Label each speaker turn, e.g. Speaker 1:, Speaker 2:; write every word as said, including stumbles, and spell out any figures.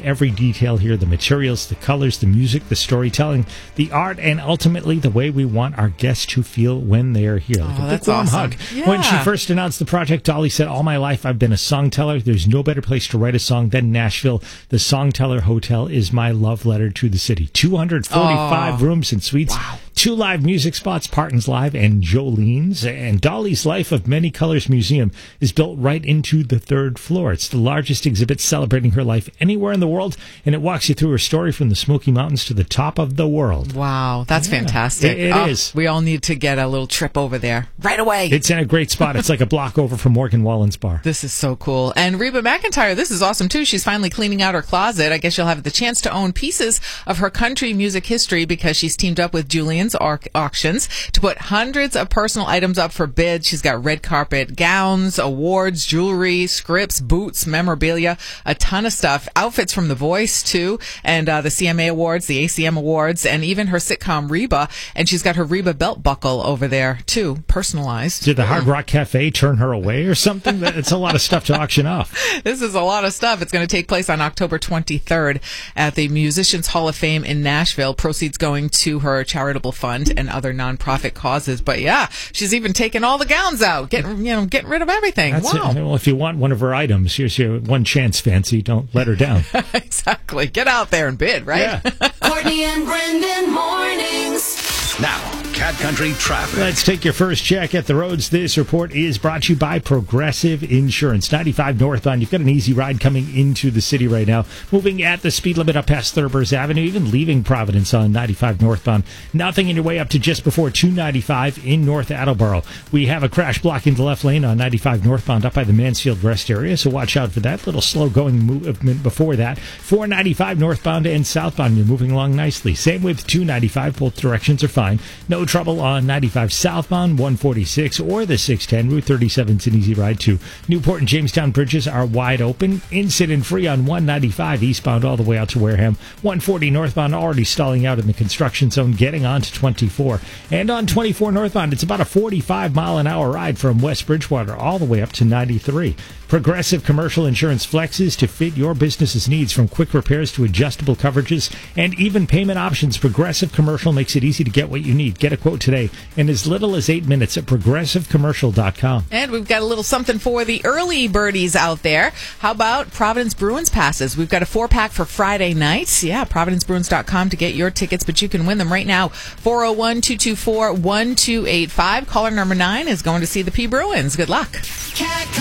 Speaker 1: every detail here, the materials, the colors, the music, the storytelling, the art, and ultimately the way we want our guests to feel when they're here. Like
Speaker 2: oh,
Speaker 1: a
Speaker 2: that's
Speaker 1: big warm
Speaker 2: awesome.
Speaker 1: hug.
Speaker 2: Yeah.
Speaker 1: When she first announced the project, Dolly said, all my life I've been a songteller. There's no better place to write a song than Nashville. The Songteller Hotel is my love letter to the city. two hundred forty-five
Speaker 2: oh.
Speaker 1: rooms and suites.
Speaker 2: Wow.
Speaker 1: Two live music spots, Parton's Live and Jolene's. And Dolly's Life of Many Colors Museum is built right into the third floor. It's the largest exhibit celebrating her life anywhere in the world, and it walks you through her story from the Smoky Mountains to the top of the world.
Speaker 2: Wow, that's
Speaker 1: yeah,
Speaker 2: fantastic.
Speaker 1: It, it
Speaker 2: oh,
Speaker 1: is.
Speaker 2: We all need to get a little trip over there right away.
Speaker 1: It's in a great spot. It's like a block over from Morgan Wallen's bar.
Speaker 2: This is so cool. And Reba McEntire, this is awesome too. She's finally cleaning out her closet. I guess she'll have the chance to own pieces of her country music history because she's teamed up with Julian's Au- Auctions to put hundreds of personal items up for bid. She's got red carpet gowns, awards, jewelry, scripts, boots, memorabilia, a ton of stuff. Outfits from The Voice too, and uh, the C M A Awards, the A C M Awards, and even her sitcom Reba. And she's got her Reba belt buckle over there too, personalized.
Speaker 1: Did the Hard Rock Cafe turn her away or something? It's a lot of stuff to auction off.
Speaker 2: This is a lot of stuff. It's going to take place on October twenty-third at the Musicians Hall of Fame in Nashville. Proceeds going to her charitable fund and other nonprofit causes. But yeah, she's even taken all the gowns out, getting you know, getting rid of everything.
Speaker 1: That's
Speaker 2: wow.
Speaker 1: It. Well, if you want one of her items, here's your one chance, Fancy. Don't let her down.
Speaker 2: Exactly. Get out there and bid, right?
Speaker 1: Yeah.
Speaker 3: Courtney and Brendan mornings.
Speaker 4: Now, Cat Country traffic.
Speaker 1: Let's take your first check at the roads. This report is brought to you by Progressive Insurance. ninety-five northbound, you've got an easy ride coming into the city right now. Moving at the speed limit up past Thurber's Avenue, even leaving Providence on ninety-five northbound. Nothing in your way up to just before two ninety-five in North Attleboro. We have a crash blocking the left lane on ninety-five northbound up by the Mansfield Rest area, so watch out for that. Little slow going movement before that. four ninety-five northbound and southbound, you're moving along nicely. Same with two ninety-five, both directions are fine. No trouble on ninety-five southbound, one forty-six, or the six ten. Route thirty-seven is an easy ride too. Newport and Jamestown bridges are wide open. Incident free on one ninety-five eastbound all the way out to Wareham. one forty northbound already stalling out in the construction zone, getting on to twenty-four. And on twenty-four northbound, it's about a forty-five mile an hour ride from West Bridgewater all the way up to ninety-three. Progressive Commercial Insurance flexes to fit your business's needs, from quick repairs to adjustable coverages and even payment options. Progressive Commercial makes it easy to get what you need. Get a quote today in as little as eight minutes at progressive commercial dot com.
Speaker 2: And we've got a little something for the early birdies out there. How about Providence Bruins passes? We've got a four-pack for Friday nights. Yeah, providence bruins dot com to get your tickets, but you can win them right now. four oh one, two two four, one two eight five. Caller number nine is going to see the P. Bruins. Good luck.
Speaker 3: Cat